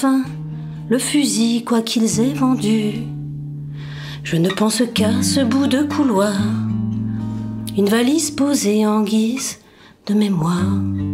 enfin le fusil, quoi qu'ils aient vendu. Je ne pense qu'à ce bout de couloir, une valise posée en guise de mémoire.